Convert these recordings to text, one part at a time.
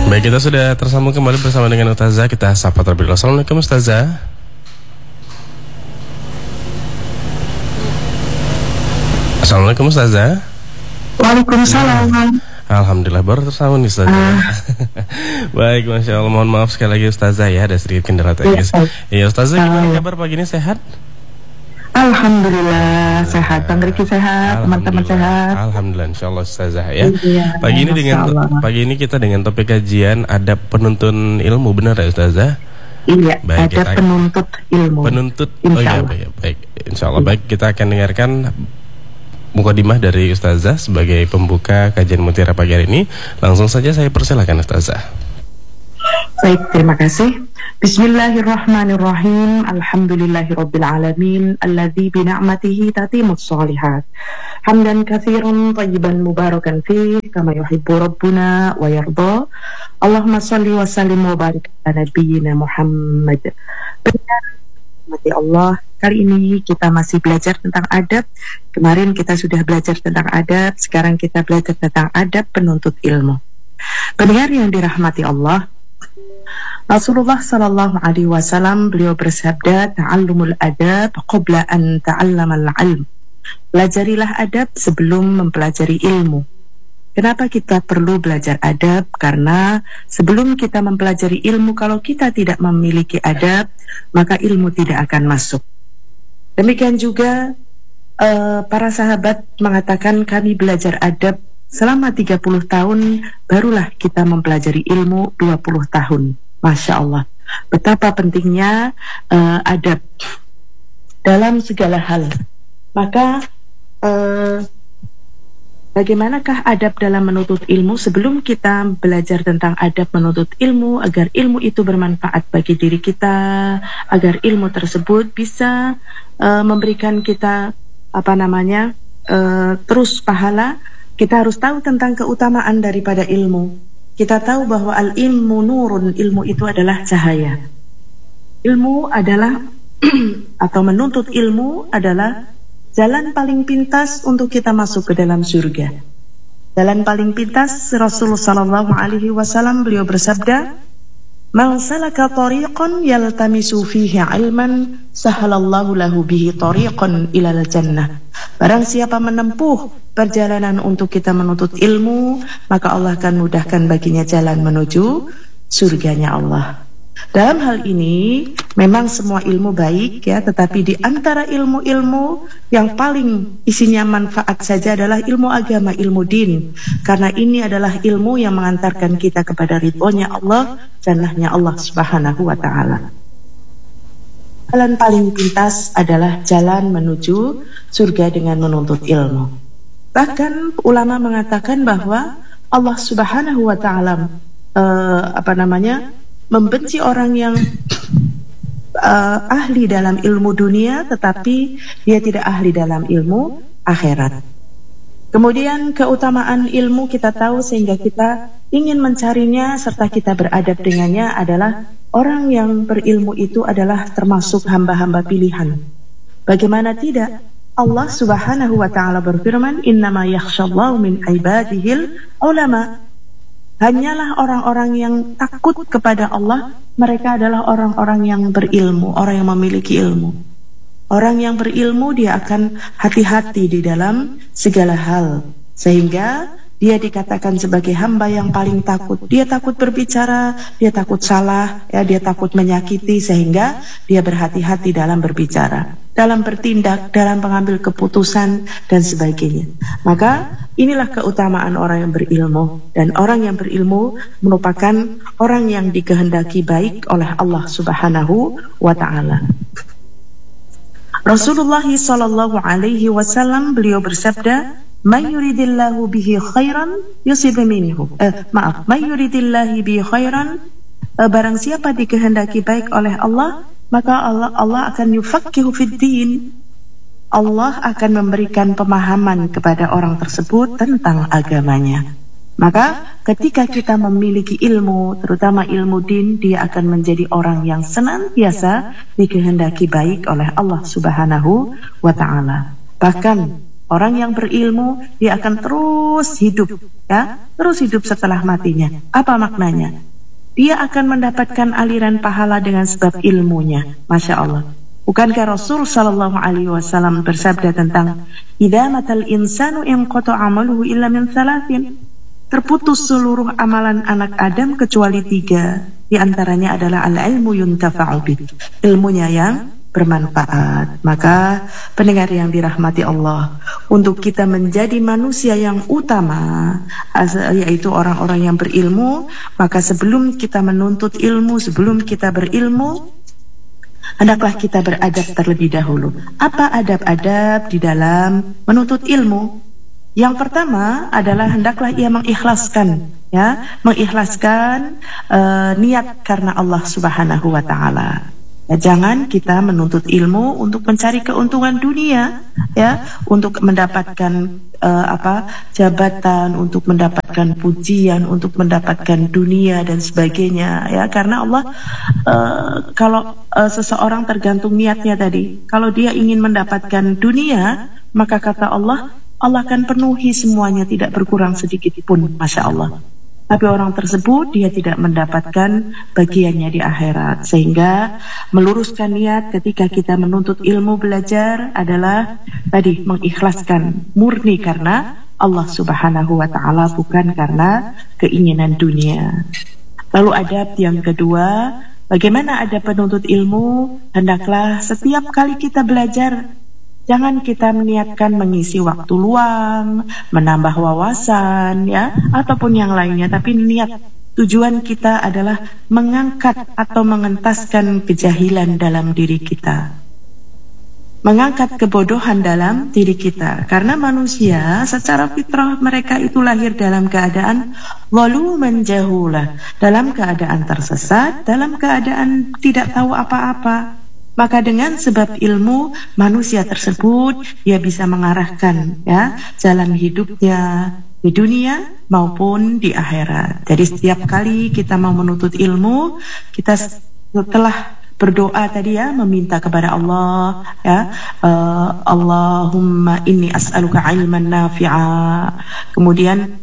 Baik, kita sudah tersambung kembali bersama dengan Ustazah. Kita sapa terlebih dahulu. Assalamualaikum Ustazah. Assalamualaikum Ustazah. Waalaikumsalam. Alhamdulillah baru tersambung nih Ustazah. Baik, Masya Allah. Mohon maaf sekali lagi Ustazah ya, ada sedikit kendala teknis. Iya Ustazah, gimana kabar pagi ini, sehat? Alhamdulillah sehat, Bang Riki sehat, teman-teman sehat. Alhamdulillah, insya Allah Ustazah ya. Iya, pagi ini kita dengan topik kajian adab penuntun ilmu, benar ya Ustazah? Iya, baik, adab penuntut ilmu. Baik, insya Allah. Baik, kita akan dengarkan mukadimah dari Ustazah sebagai pembuka kajian Mutiara pagi hari ini. Langsung saja saya persilakan Ustazah. Baik, terima kasih. Bismillahirrahmanirrahim. Alhamdulillahirabbil alamin alladzi bi ni'matihi tatimmus shalihat. Hamdan katsiran thayyiban mubarakan fih kama yuhibbu rabbuna wa yarda. Allahumma shalli wa sallim wa barik ala nabiyyina Muhammad. Mati Allah, kali ini kita masih belajar tentang adab. Kemarin kita sudah belajar tentang adab, sekarang kita belajar tentang adab penuntut ilmu. Pendengar yang dirahmati Allah, Rasulullah sallallahu alaihi wasallam beliau bersabda, ta'allumul adab qabla an ta'allamal ilm. Pelajarilah adab sebelum mempelajari ilmu. Kenapa kita perlu belajar adab? Karena sebelum kita mempelajari ilmu, kalau kita tidak memiliki adab, maka ilmu tidak akan masuk. Demikian juga para sahabat mengatakan, kami belajar adab selama 30 tahun, barulah kita mempelajari ilmu 20 tahun. Masya Allah, betapa pentingnya adab dalam segala hal. Maka bagaimanakah adab dalam menuntut ilmu? Sebelum kita belajar tentang adab menuntut ilmu, agar ilmu itu bermanfaat bagi diri kita, agar ilmu tersebut bisa memberikan kita terus pahala, kita harus tahu tentang keutamaan daripada ilmu. Kita tahu bahwa al-ilmu nurun, ilmu itu adalah cahaya. Ilmu adalah atau menuntut ilmu adalah jalan paling pintas untuk kita masuk ke dalam surga. Jalan paling pintas, Rasulullah sallallahu alaihi wasallam beliau bersabda, "Man salaka tariqan yaltamisu fihi ilman, sahalallahu lahu bihi tariqan ilal jannah." Barang siapa menempuh perjalanan untuk kita menuntut ilmu, maka Allah akan mudahkan baginya jalan menuju surganya Allah. Dalam hal ini memang semua ilmu baik ya, tetapi di antara ilmu-ilmu yang paling isinya manfaat saja adalah ilmu agama, ilmu din. Karena ini adalah ilmu yang mengantarkan kita kepada ridhonya Allah, jannahnya Allah Subhanahu wa ta'ala. Jalan paling pintas adalah jalan menuju surga dengan menuntut ilmu. Bahkan ulama mengatakan bahwa Allah Subhanahu wa ta'ala membenci orang yang ahli dalam ilmu dunia tetapi dia tidak ahli dalam ilmu akhirat. Kemudian keutamaan ilmu kita tahu sehingga kita ingin mencarinya serta kita beradab dengannya adalah orang yang berilmu itu adalah termasuk hamba-hamba pilihan. Bagaimana tidak? Allah Subhanahu wa ta'ala berfirman, "Innama yakhshallahu min ibadihil ulama." Hanyalah orang-orang yang takut kepada Allah, mereka adalah orang-orang yang berilmu, orang yang memiliki ilmu. Orang yang berilmu dia akan hati-hati di dalam segala hal, sehingga dia dikatakan sebagai hamba yang paling takut. Dia takut berbicara, dia takut salah, ya, dia takut menyakiti, sehingga dia berhati-hati dalam berbicara, dalam bertindak, dalam mengambil keputusan dan sebagainya. Maka inilah keutamaan orang yang berilmu, dan orang yang berilmu merupakan orang yang dikehendaki baik oleh Allah Subhanahu wa ta'ala. Rasulullah sallallahu alaihi wasallam beliau bersabda, "Man yuridillahu bihi khairan yusib minhu." Man yuridillahu bihi khairan, barang siapa dikehendaki baik oleh Allah, maka Allah akan yufaqqihu fid din. Allah akan memberikan pemahaman kepada orang tersebut tentang agamanya. Maka ketika kita memiliki ilmu, terutama ilmu din, dia akan menjadi orang yang senantiasa dikehendaki baik oleh Allah Subhanahu wa ta'ala. Bahkan Orang yang berilmu dia akan terus hidup, ya, terus hidup setelah matinya. Apa maknanya? Dia akan mendapatkan aliran pahala dengan sebab ilmunya. Masya Allah. Bukankah Rasul Sallallahu Alaihi Wasallam bersabda tentang idza matal insanu inqata amaluhu illa min thalathin, terputus seluruh amalan anak Adam kecuali 3. Di antaranya adalah al-ilmu yuntafa'u bih, ilmunya yang bermanfaat. Maka pendengar yang dirahmati Allah, untuk kita menjadi manusia yang utama, yaitu orang-orang yang berilmu, maka sebelum kita menuntut ilmu, sebelum kita berilmu, hendaklah kita beradab terlebih dahulu. Apa adab-adab di dalam menuntut ilmu? Yang pertama adalah hendaklah ia mengikhlaskan, ya, mengikhlaskan niat karena Allah Subhanahu wa taala. Ya, jangan kita menuntut ilmu untuk mencari keuntungan dunia, ya, untuk mendapatkan jabatan, untuk mendapatkan pujian, untuk mendapatkan dunia dan sebagainya, ya. Karena Allah kalau seseorang tergantung niatnya tadi, kalau dia ingin mendapatkan dunia, maka kata Allah akan penuhi semuanya, tidak berkurang sedikit pun, Masya Allah. Tapi orang tersebut dia tidak mendapatkan bagiannya di akhirat. Sehingga meluruskan niat ketika kita menuntut ilmu belajar adalah tadi mengikhlaskan murni karena Allah Subhanahu wa taala, bukan karena keinginan dunia. Lalu adab yang kedua, bagaimana adab penuntut ilmu? Hendaklah setiap kali kita belajar, jangan kita meniatkan mengisi waktu luang, menambah wawasan, ya, ataupun yang lainnya. Tapi niat tujuan kita adalah mengangkat atau mengentaskan kejahilan dalam diri kita, mengangkat kebodohan dalam diri kita. Karena manusia secara fitrah mereka itu lahir dalam keadaan zaluman jahula, dalam keadaan tersesat, dalam keadaan tidak tahu apa-apa. Maka dengan sebab ilmu, manusia tersebut dia bisa mengarahkan, ya, jalan hidupnya di dunia maupun di akhirat. Jadi setiap kali kita mau menuntut ilmu, kita setelah berdoa tadi, ya, meminta kepada Allah, ya, Allahumma inni as'aluka ilman nafi'a, kemudian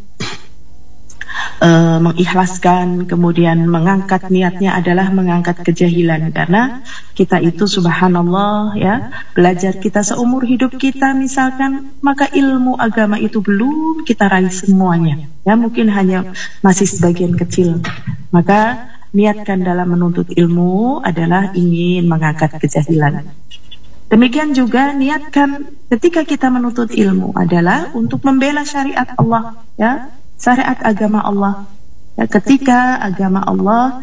mengikhlaskan, kemudian mengangkat, niatnya adalah mengangkat kejahilan. Karena kita itu subhanallah, ya, belajar kita seumur hidup kita misalkan, maka ilmu agama itu belum kita raih semuanya, ya, mungkin hanya masih sebagian kecil. Maka niatkan dalam menuntut ilmu adalah ingin mengangkat kejahilan. Demikian juga niatkan ketika kita menuntut ilmu adalah untuk membela syariat Allah, ya, syariat agama Allah. Ya, ketika agama Allah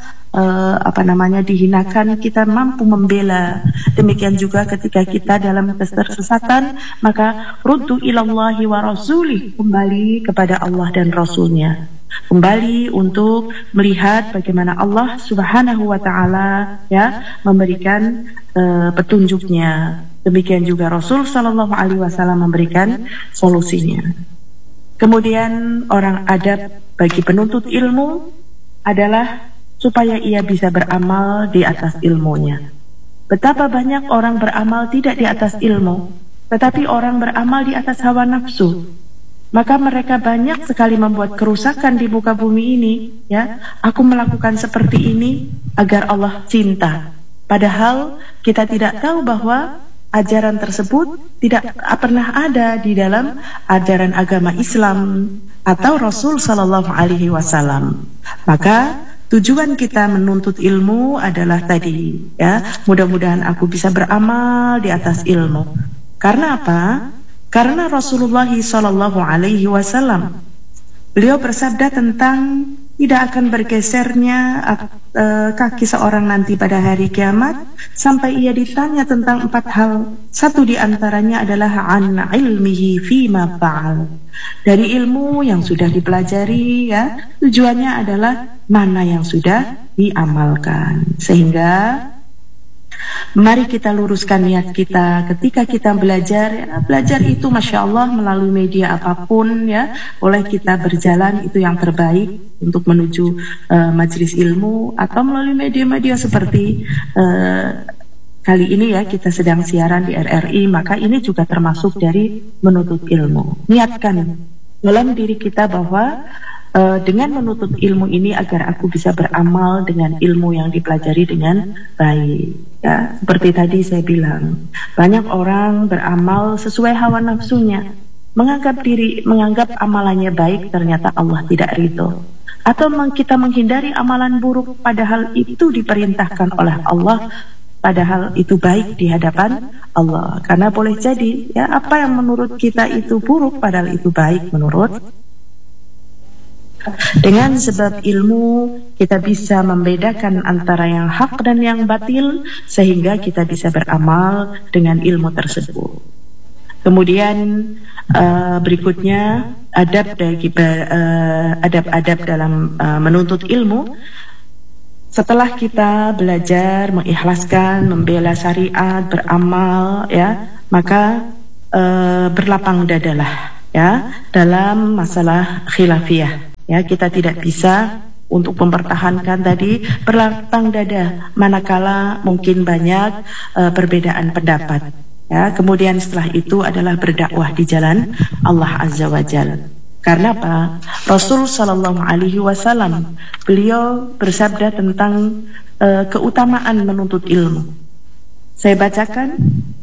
dihinakan, kita mampu membela. Demikian juga ketika kita dalam ketersesatan, maka ruddu ilallahi wa rasulih, kembali kepada Allah dan Rasulnya, kembali untuk melihat bagaimana Allah Subhanahu wa taala, ya, memberikan petunjuknya. Demikian juga Rasul Sallallahu Alaihi Wasallam memberikan solusinya. Kemudian orang adab bagi penuntut ilmu adalah supaya ia bisa beramal di atas ilmunya. Betapa banyak orang beramal tidak di atas ilmu, tetapi orang beramal di atas hawa nafsu. Maka mereka banyak sekali membuat kerusakan di muka bumi ini, ya. Aku melakukan seperti ini agar Allah cinta. Padahal kita tidak tahu bahwa ajaran tersebut tidak pernah ada di dalam ajaran agama Islam atau Rasul Sallallahu Alaihi Wasallam. Maka tujuan kita menuntut ilmu adalah tadi, ya, mudah-mudahan aku bisa beramal di atas ilmu. Karena apa? Karena Rasulullah Sallallahu Alaihi Wasallam, beliau bersabda tentang tidak akan bergesernya kaki seorang nanti pada hari kiamat sampai ia ditanya tentang 4 hal. Satu di antaranya adalah an ilmihi fima fa'al, dari ilmu yang sudah dipelajari, ya, tujuannya adalah mana yang sudah diamalkan. Sehingga mari kita luruskan niat kita ketika kita belajar, ya. Belajar itu Masya Allah melalui media apapun, ya, boleh kita berjalan, itu yang terbaik untuk menuju majelis ilmu, atau melalui media-media seperti kali ini ya kita sedang siaran di RRI, maka ini juga termasuk dari menuntut ilmu. Niatkan dalam diri kita bahwa dengan menuntut ilmu ini agar aku bisa beramal dengan ilmu yang dipelajari dengan baik. Ya, seperti tadi saya bilang, banyak orang beramal sesuai hawa nafsunya, menganggap amalannya baik, ternyata Allah tidak ridho. Atau kita menghindari amalan buruk, padahal itu diperintahkan oleh Allah, padahal itu baik di hadapan Allah. Karena boleh jadi ya apa yang menurut kita itu buruk, padahal itu baik menurut. Dengan sebab ilmu kita bisa membedakan antara yang hak dan yang batil, sehingga kita bisa beramal dengan ilmu tersebut. Kemudian berikutnya adab-adab dalam menuntut ilmu. Setelah kita belajar mengikhlaskan, membela syariat, beramal, ya, maka berlapang dadalah ya dalam masalah khilafiyah. Ya, kita tidak bisa untuk mempertahankan tadi berlapang dada manakala mungkin banyak perbedaan pendapat. Ya, kemudian setelah itu adalah berdakwah di jalan Allah Azza wa Jalla. Karena apa? Rasul Sallallahu Alaihi Wasallam beliau bersabda tentang keutamaan menuntut ilmu. Saya bacakan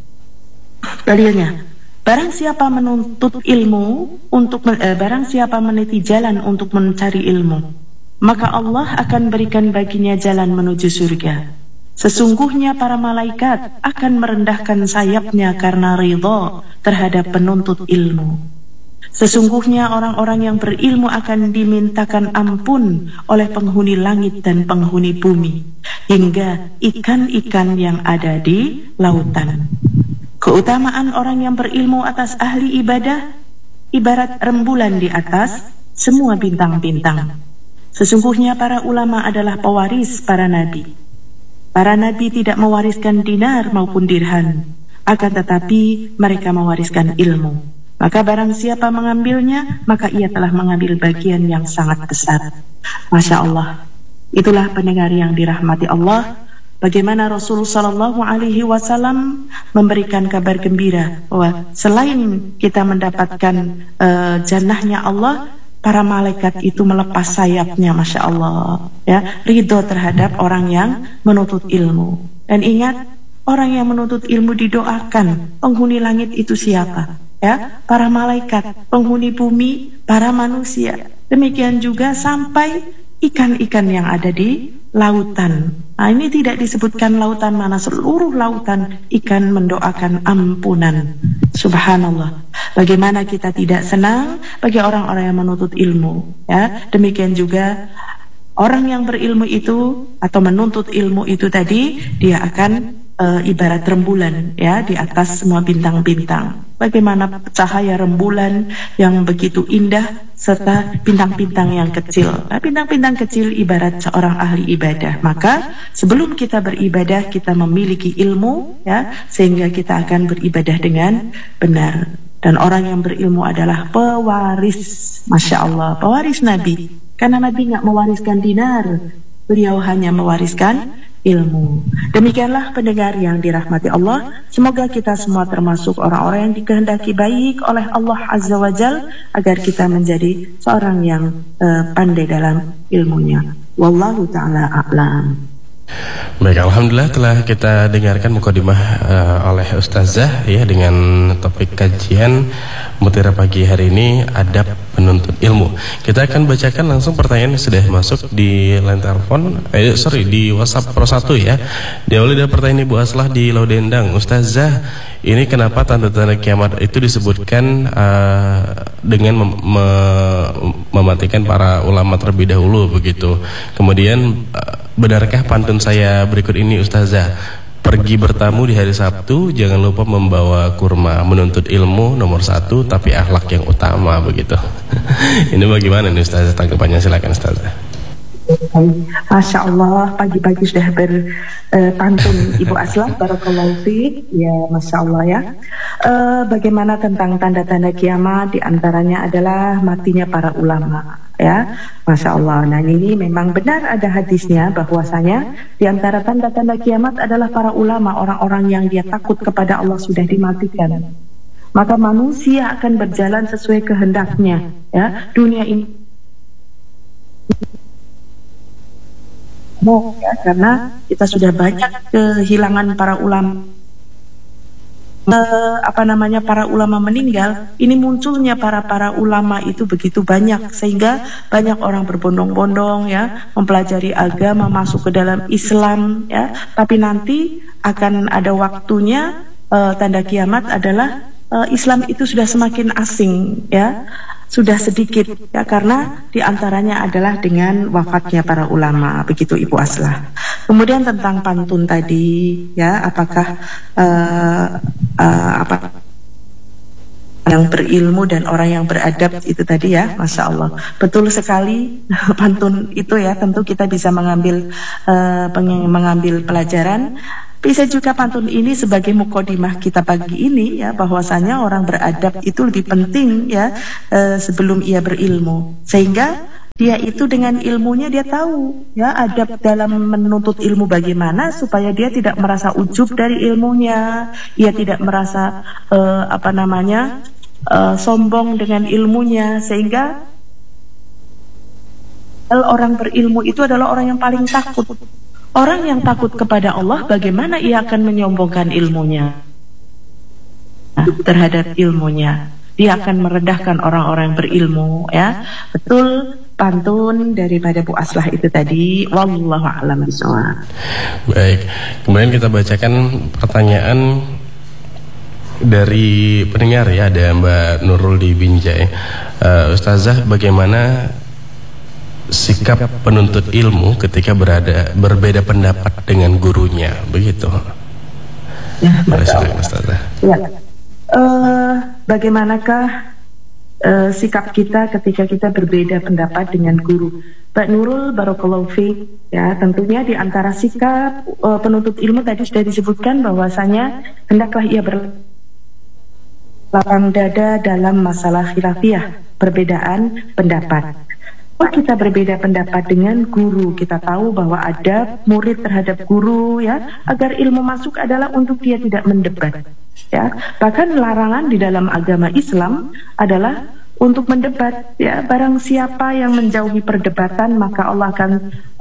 dalilnya. Barang siapa menuntut ilmu barang siapa meniti jalan untuk mencari ilmu, maka Allah akan berikan baginya jalan menuju surga. Sesungguhnya para malaikat akan merendahkan sayapnya karena ridha terhadap penuntut ilmu. Sesungguhnya orang-orang yang berilmu akan dimintakan ampun oleh penghuni langit dan penghuni bumi, hingga ikan-ikan yang ada di lautan. Keutamaan orang yang berilmu atas ahli ibadah ibarat rembulan di atas semua bintang-bintang. Sesungguhnya para ulama adalah pewaris para nabi. Para nabi tidak mewariskan dinar maupun dirham, akan tetapi mereka mewariskan ilmu. Maka barang siapa mengambilnya, maka ia telah mengambil bagian yang sangat besar. Masya Allah. Itulah pendengar yang dirahmati Allah, bagaimana Rasulullah Sallallahu Alaihi Wasallam memberikan kabar gembira bahwa selain kita mendapatkan jannahnya Allah, para malaikat itu melepas sayapnya, Masya Allah, ya, ridho terhadap orang yang menuntut ilmu. Dan ingat, orang yang menuntut ilmu didoakan. Penghuni langit itu siapa? Ya, para malaikat, penghuni bumi, para manusia. Demikian juga sampai ikan-ikan yang ada di lautan. Nah, ini tidak disebutkan lautan mana, seluruh lautan ikan mendoakan ampunan. Subhanallah. Bagaimana kita tidak senang bagi orang-orang yang menuntut ilmu, ya. Demikian juga orang yang berilmu itu atau menuntut ilmu itu tadi, dia akan ibarat rembulan, ya, di atas semua bintang-bintang. Bagaimana cahaya rembulan yang begitu indah serta bintang-bintang yang kecil. Nah, bintang-bintang kecil ibarat seorang ahli ibadah. Maka sebelum kita beribadah, kita memiliki ilmu, ya, sehingga kita akan beribadah dengan benar. Dan orang yang berilmu adalah pewaris, Masya Allah, pewaris Nabi. Karena Nabi nggak mewariskan dinar, beliau hanya mewariskan ilmu. Demikianlah pendengar yang dirahmati Allah, semoga kita semua termasuk orang-orang yang dikehendaki baik oleh Allah Azza wa Jal, agar kita menjadi seorang yang pandai dalam ilmunya. Wallahu ta'ala a'lam. Baik, alhamdulillah telah kita dengarkan mukadimah oleh Ustazah, ya, dengan topik kajian Mutiara Pagi hari ini, adab penuntut ilmu. Kita akan bacakan langsung pertanyaan yang sudah masuk di line telepon, di WhatsApp Pro 1, ya. Diawali dari pertanyaan Ibu Aslah di Laudendang. Ustazah, ini kenapa tanda-tanda kiamat itu disebutkan dengan mematikan para ulama terlebih dahulu begitu. Kemudian benarkah pantun saya berikut ini, Ustazah? Pergi bertamu di hari Sabtu, jangan lupa membawa kurma. Menuntut ilmu nomor 1, tapi akhlak yang utama begitu. Ini bagaimana nih, Ustazah, tanggapannya? Silakan, Ustazah. Masya Allah, pagi-pagi sudah berpantun Ibu Aslah, barakallahu fiik. Ya, Masya Allah, ya. Bagaimana tentang tanda-tanda kiamat? Di antaranya adalah matinya para ulama, ya, Masya Allah. Nah ini memang benar ada hadisnya bahwasanya di antara tanda-tanda kiamat adalah para ulama, orang-orang yang dia takut kepada Allah sudah dimatikan. Maka manusia akan berjalan sesuai kehendaknya, ya. Dunia ini ya, karena kita sudah banyak kehilangan para ulama. Para ulama meninggal, ini munculnya para ulama itu begitu banyak sehingga banyak orang berbondong-bondong ya mempelajari agama, masuk ke dalam Islam ya, tapi nanti akan ada waktunya tanda kiamat adalah Islam itu sudah semakin asing ya, sudah sedikit ya, karena diantaranya adalah dengan wafatnya para ulama, begitu Ibu Aslah. Kemudian tentang pantun tadi ya, apakah yang berilmu dan orang yang beradab itu tadi ya, Masya Allah, betul sekali. Pantun itu ya tentu kita bisa mengambil pelajaran. Bisa juga pantun ini sebagai mukodimah kita pagi ini ya, bahwasanya orang beradab itu lebih penting ya sebelum ia berilmu, sehingga dia itu dengan ilmunya dia tahu ya adab dalam menuntut ilmu bagaimana supaya dia tidak merasa ujub dari ilmunya, ia tidak merasa sombong dengan ilmunya, sehingga orang berilmu itu adalah orang yang paling takut. Orang yang takut kepada Allah, bagaimana ia akan menyombongkan ilmunya terhadap ilmunya? Dia akan merendahkan orang-orang berilmu ya. Betul pantun daripada Bu Aslah itu tadi. Wallahu a'lam bishawab. Baik, kemudian kita bacakan pertanyaan dari pendengar ya, ada Mbak Nurul di Binjai. Ustazah, bagaimana sikap penuntut ilmu ketika berbeda pendapat dengan gurunya, begitu? Ya, ya. Bagaimanakah sikap kita ketika kita berbeda pendapat dengan guru? Mbak Nurul, barakallahu fiik, ya, tentunya di antara sikap penuntut ilmu tadi sudah disebutkan bahwasanya hendaklah ia berlapang dada dalam masalah khilafiyah, perbedaan pendapat. Kalau kita berbeda pendapat dengan guru, kita tahu bahwa ada murid terhadap guru ya, agar ilmu masuk adalah untuk dia tidak mendebat ya. Bahkan larangan di dalam agama Islam adalah untuk mendebat ya. Barang siapa yang menjauhi perdebatan, maka Allah akan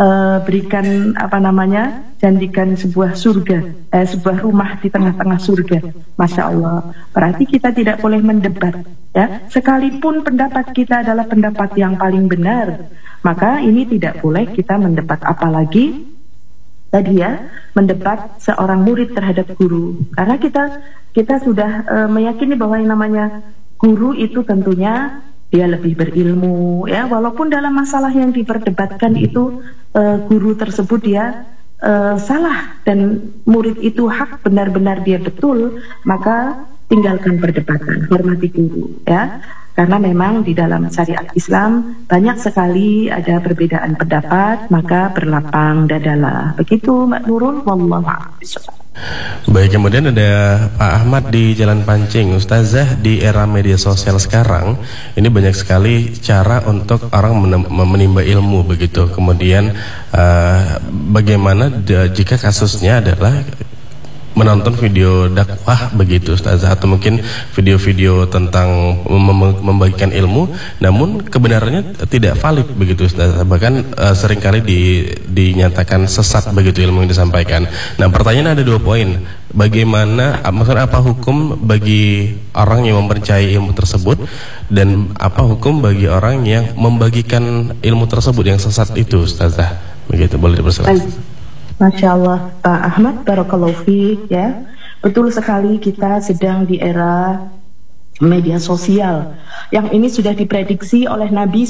berikan janjikan sebuah surga, sebuah rumah di tengah-tengah surga. Masya Allah. Berarti kita tidak boleh mendebat ya, sekalipun pendapat kita adalah pendapat yang paling benar, maka ini tidak boleh kita mendebat, apalagi tadi ya mendebat seorang murid terhadap guru, karena kita sudah meyakini bahwa yang namanya guru itu tentunya dia lebih berilmu ya, walaupun dalam masalah yang diperdebatkan itu guru tersebut dia salah dan murid itu hak, benar-benar dia betul, maka tinggalkan perdebatan, hormati guru ya. Karena memang di dalam syariat Islam banyak sekali ada perbedaan pendapat, maka berlapang dadalah. Begitu Mbak Nurul, wallahu a'lam. Baik, kemudian ada Pak Ahmad di Jalan Pancing. Ustazah, di era media sosial sekarang ini banyak sekali cara untuk orang menimba ilmu begitu. Kemudian bagaimana jika kasusnya adalah menonton video dakwah begitu Ustazah, atau mungkin video-video tentang membagikan ilmu namun kebenarannya tidak valid begitu Ustazah, bahkan seringkali dinyatakan sesat begitu ilmu yang disampaikan. Nah, pertanyaan ada 2 poin. Bagaimana, maksudnya apa hukum bagi orang yang mempercayai ilmu tersebut, dan apa hukum bagi orang yang membagikan ilmu tersebut yang sesat itu Ustazah? Begitu, boleh dipersilakan. Masya Allah, Pak Ahmad, barakallahu fiik ya. Betul sekali, kita sedang di era media sosial yang ini sudah diprediksi oleh Nabi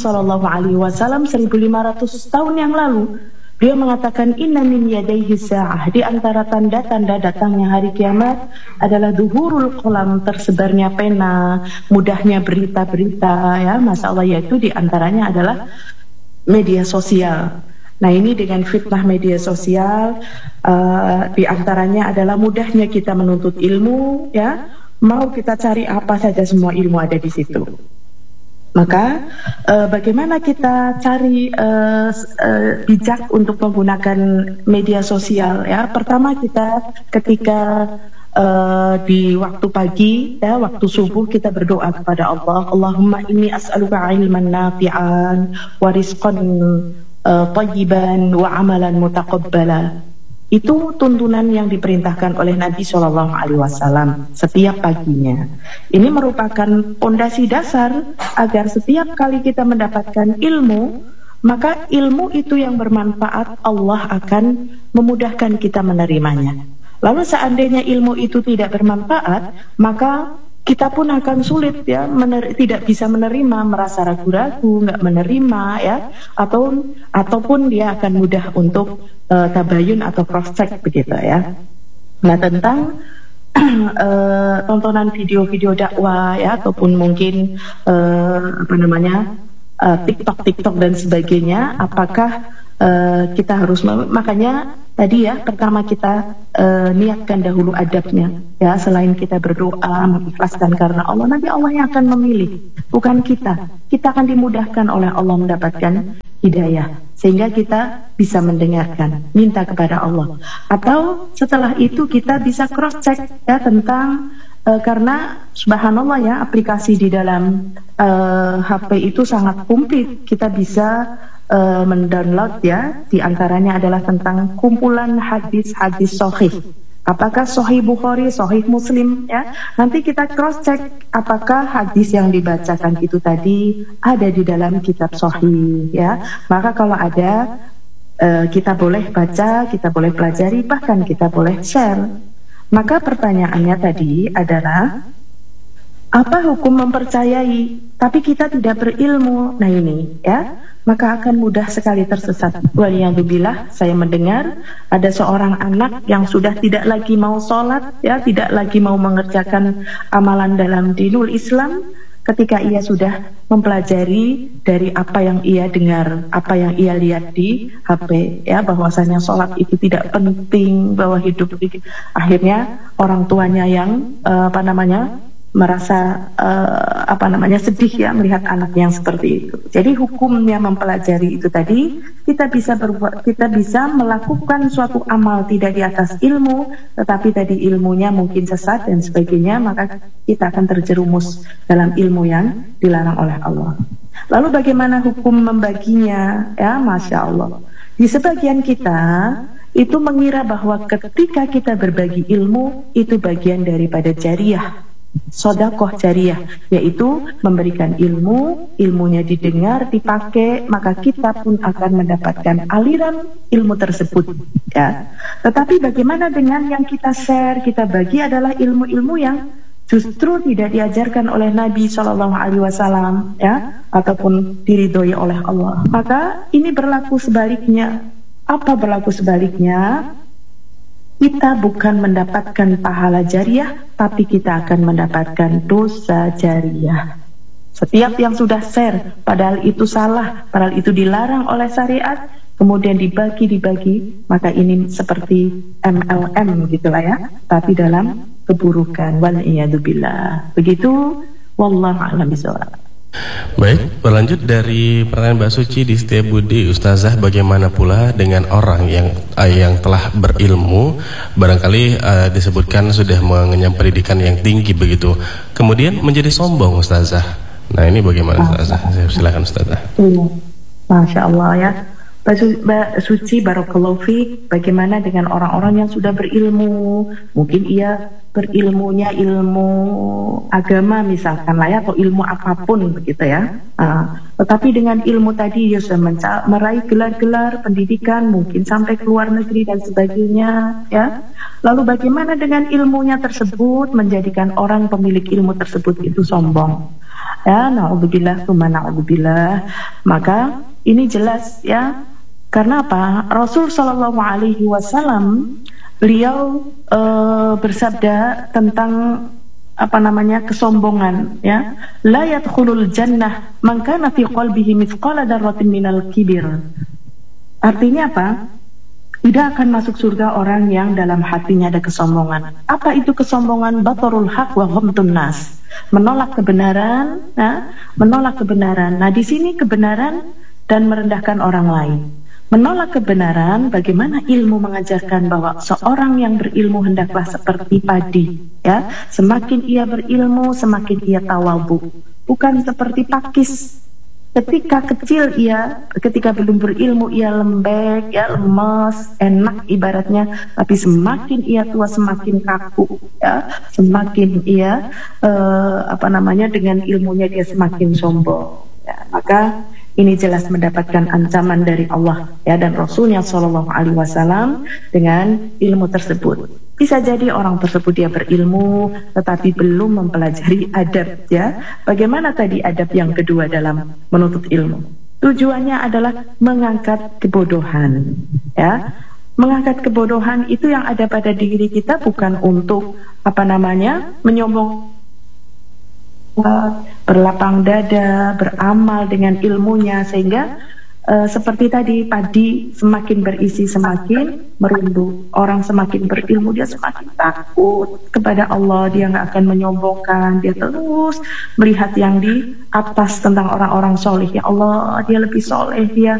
SAW 1500 tahun yang lalu. Beliau mengatakan inna min yadayhi sa'ah, di antara tanda-tanda datangnya hari kiamat adalah duhurul qalam, tersebarnya pena, mudahnya berita-berita ya, Masya Allah, yaitu di antaranya adalah media sosial. Nah, ini dengan fitnah media sosial di antaranya adalah mudahnya kita menuntut ilmu ya. Mau kita cari apa saja, semua ilmu ada di situ. Maka bagaimana kita cari bijak untuk menggunakan media sosial ya. Pertama kita ketika di waktu pagi ya, waktu subuh kita berdoa kepada Allah, Allahumma inni as'aluka ilman nafi'an wa rizqan thayyiban wa amalan mutaqabbala. Itu tuntunan yang diperintahkan oleh Nabi Shallallahu Alaihi Wasallam setiap paginya. Ini merupakan fondasi dasar agar setiap kali kita mendapatkan ilmu, maka ilmu itu yang bermanfaat, Allah akan memudahkan kita menerimanya. Lalu seandainya ilmu itu tidak bermanfaat, maka kita pun akan sulit ya, tidak bisa menerima, merasa ragu-ragu, nggak menerima ya, ataupun dia akan mudah untuk tabayun atau cross check begitu ya. Nah, tentang tontonan video-video dakwah ya, ataupun mungkin TikTok dan sebagainya, apakah kita harus makanya tadi ya, pertama kita niatkan dahulu adabnya ya, selain kita berdoa mengikhlaskan karena Allah, nanti Allah yang akan memilih, bukan kita akan dimudahkan oleh Allah mendapatkan hidayah sehingga kita bisa mendengarkan, minta kepada Allah, atau setelah itu kita bisa cross check ya tentang karena subhanallah ya, aplikasi di dalam HP itu sangat komplit, kita bisa mendownload ya, diantaranya adalah tentang kumpulan hadis-hadis sahih. Apakah sahih Bukhari, sahih Muslim ya? Nanti kita cross check apakah hadis yang dibacakan itu tadi ada di dalam kitab sahih ya. Maka kalau ada kita boleh baca, kita boleh pelajari, bahkan kita boleh share. Maka pertanyaannya tadi adalah apa hukum mempercayai tapi kita tidak berilmu? Nah ini ya, maka akan mudah sekali tersesat. Waliyadzubillah, saya mendengar ada seorang anak yang sudah tidak lagi mau sholat ya, tidak lagi mau mengerjakan amalan dalam dinul Islam ketika ia sudah mempelajari dari apa yang ia dengar, apa yang ia lihat di HP ya, bahwasanya sholat itu tidak penting, bahwa hidup akhirnya orang tuanya yang merasa sedih ya melihat anak yang seperti itu. Jadi hukumnya mempelajari itu tadi, kita bisa melakukan suatu amal tidak di atas ilmu, tetapi tadi ilmunya mungkin sesat dan sebagainya, maka kita akan terjerumus dalam ilmu yang dilarang oleh Allah. Lalu bagaimana hukum membaginya? Ya, Masya Allah. Di sebagian kita itu mengira bahwa ketika kita berbagi ilmu itu bagian daripada jariyah, sodakoh jariyah, yaitu memberikan ilmu, ilmunya didengar, dipakai, maka kita pun akan mendapatkan aliran ilmu tersebut ya. Tetapi bagaimana dengan yang kita share, kita bagi adalah ilmu-ilmu yang justru tidak diajarkan oleh Nabi Shallallahu Alaihi Wasallam ya, ataupun diridhoi oleh Allah. Maka ini berlaku sebaliknya. Apa berlaku sebaliknya? Kita bukan mendapatkan pahala jariyah, tapi kita akan mendapatkan dosa jariyah. Setiap yang sudah share, padahal itu salah, padahal itu dilarang oleh syariat, kemudian dibagi, maka ini seperti MLM gitulah ya, tapi dalam keburukan. Wal'iyadzubillah. Begitu, wallahu a'lam bishawab. Baik, berlanjut dari pertanyaan Mbak Suci di Setiabudi, Ustazah, bagaimana pula dengan orang yang telah berilmu, barangkali disebutkan sudah mengenyam pendidikan yang tinggi begitu, kemudian menjadi sombong, Ustazah. Nah ini bagaimana, Ustazah? Silakan, Ustazah. Masya Allah ya, Mbak Suci, barakallahu fiik. Bagaimana dengan orang-orang yang sudah berilmu? Mungkin ia berilmunya ilmu agama misalkan lah ya, atau ilmu apapun begitu ya. Tetapi dengan ilmu tadi dia sudah meraih gelar-gelar pendidikan, mungkin sampai ke luar negeri dan sebagainya ya. Lalu bagaimana dengan ilmunya tersebut menjadikan orang pemilik ilmu tersebut itu sombong? Ya, na'udzubillah tsumma na'udzubillah. Maka ini jelas ya. Karena apa? Rasul Shallallahu Alaihi Wasallam beliau bersabda tentang kesombongan ya. La yadkhulul jannah man kana fi qalbihi mithqala dzarratin minal kibir. Artinya apa? Tidak akan masuk surga orang yang dalam hatinya ada kesombongan. Apa itu kesombongan? Batarul haq wa ghamtun nas. menolak kebenaran, menolak kebenaran. Nah, di sini kebenaran dan merendahkan orang lain. Menolak kebenaran, bagaimana ilmu mengajarkan bahwa seorang yang berilmu hendaklah seperti padi, ya. Semakin ia berilmu, semakin ia tawadhu. Bukan seperti pakis. Ketika kecil ketika belum berilmu ia lembek, ya, lemas, enak ibaratnya. Tapi semakin ia tua semakin kaku, ya. Semakin ia dengan ilmunya dia semakin sombong. Ya, maka ini jelas mendapatkan ancaman dari Allah, ya, dan Rasulnya Shallallahu Alaihi Wasallam dengan ilmu tersebut. Bisa jadi orang tersebut dia berilmu tetapi belum mempelajari adab, ya. Bagaimana tadi adab yang kedua dalam menuntut ilmu? Tujuannya adalah mengangkat kebodohan, ya. Mengangkat kebodohan itu yang ada pada diri kita bukan untuk menyombong, berlapang dada, beramal dengan ilmunya, sehingga seperti tadi padi semakin berisi semakin merunduk. Orang semakin berilmu dia semakin takut kepada Allah, dia nggak akan menyombongkan, dia terus melihat yang di atas tentang orang-orang soleh. Ya Allah, dia lebih soleh, dia